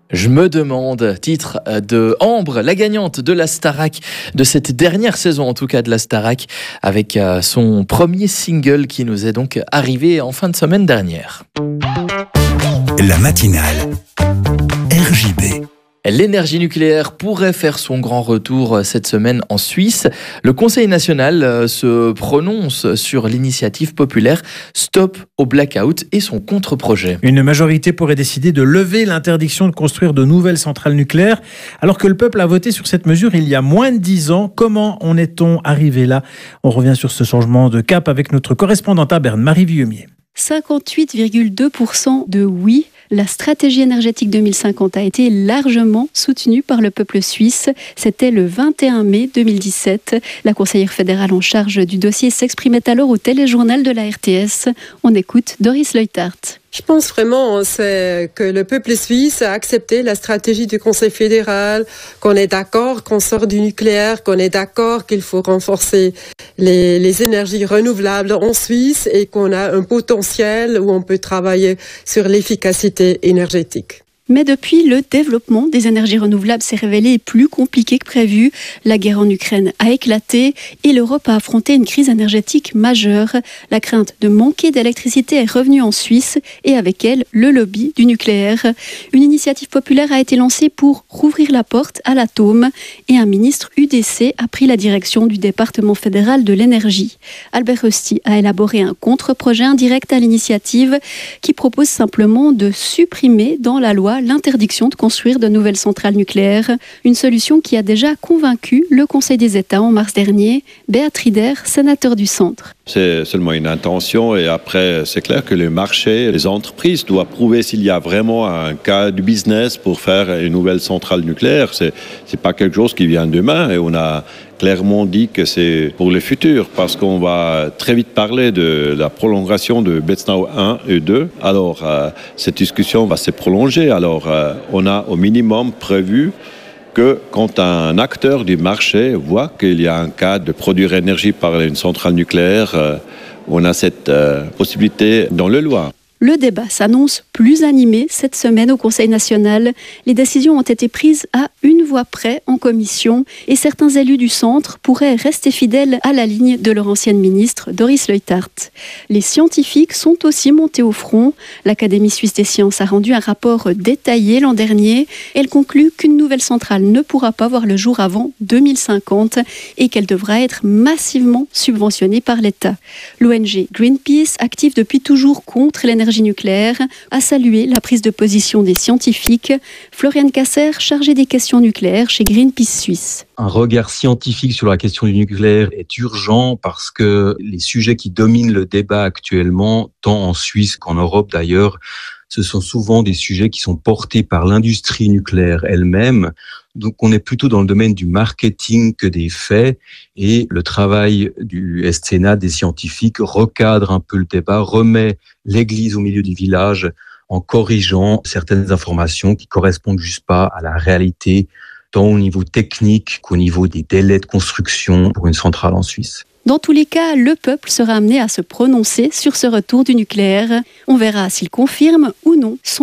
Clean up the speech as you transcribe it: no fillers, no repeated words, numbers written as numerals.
Je me demande, titre de Ambre, la gagnante de la Starac, de cette dernière saison en tout cas de la Starac, avec son premier single qui nous est donc arrivé en fin de semaine dernière. La matinale RJB. L'énergie nucléaire pourrait faire son grand retour cette semaine en Suisse. Le Conseil national se prononce sur l'initiative populaire Stop au blackout et son contre-projet. Une majorité pourrait décider de lever l'interdiction de construire de nouvelles centrales nucléaires, alors que le peuple a voté sur cette mesure il y a moins de 10 ans. Comment en est-on arrivé là ? On revient sur ce changement de cap avec notre correspondante à Berne, Marie Villemier. 58,2% de oui. La stratégie énergétique 2050 a été largement soutenue par le peuple suisse. C'était le 21 mai 2017. La conseillère fédérale en charge du dossier s'exprimait alors au téléjournal de la RTS. On écoute Doris Leuthard. Je pense vraiment que le peuple suisse a accepté la stratégie du Conseil fédéral, qu'on est d'accord qu'on sort du nucléaire, qu'on est d'accord qu'il faut renforcer les énergies renouvelables en Suisse et qu'on a un potentiel où on peut travailler sur l'efficacité énergétique. Mais depuis, le développement des énergies renouvelables s'est révélé plus compliqué que prévu. La guerre en Ukraine a éclaté et l'Europe a affronté une crise énergétique majeure. La crainte de manquer d'électricité est revenue en Suisse et avec elle, le lobby du nucléaire. Une initiative populaire a été lancée pour rouvrir la porte à l'atome et un ministre UDC a pris la direction du département fédéral de l'énergie. Albert Rösti a élaboré un contre-projet indirect à l'initiative qui propose simplement de supprimer dans la loi l'interdiction de construire de nouvelles centrales nucléaires. Une solution qui a déjà convaincu le Conseil des États en mars dernier. Beat Rieder, sénateur du Centre. C'est seulement une intention et après, c'est clair que le marché, les entreprises doivent prouver s'il y a vraiment un cas du business pour faire une nouvelle centrale nucléaire. C'est pas quelque chose qui vient demain et on a clairement dit que c'est pour le futur parce qu'on va très vite parler de la prolongation de Betznau 1 et 2. Alors, cette discussion va se prolonger. Alors, on a au minimum prévu que quand un acteur du marché voit qu'il y a un cas de produire énergie par une centrale nucléaire, on a cette possibilité dans la loi. Le débat s'annonce plus animé cette semaine au Conseil national. Les décisions ont été prises à une voix près en commission et certains élus du centre pourraient rester fidèles à la ligne de leur ancienne ministre Doris Leuthard. Les scientifiques sont aussi montés au front. L'Académie suisse des sciences a rendu un rapport détaillé l'an dernier. Elle conclut qu'une nouvelle centrale ne pourra pas voir le jour avant 2050 et qu'elle devra être massivement subventionnée par l'État. L'ONG Greenpeace, active depuis toujours contre l'énergie nucléaire, a salué la prise de position des scientifiques. Floriane Casser, chargée des questions nucléaires chez Greenpeace Suisse. Un regard scientifique sur la question du nucléaire est urgent parce que les sujets qui dominent le débat actuellement, tant en Suisse qu'en Europe d'ailleurs, ce sont souvent des sujets qui sont portés par l'industrie nucléaire elle-même. Donc on est plutôt dans le domaine du marketing que des faits et le travail du SCNA, des scientifiques, recadre un peu le débat, remet l'église au milieu du village en corrigeant certaines informations qui correspondent juste pas à la réalité, tant au niveau technique qu'au niveau des délais de construction pour une centrale en Suisse. Dans tous les cas, le peuple sera amené à se prononcer sur ce retour du nucléaire. On verra s'il confirme ou non son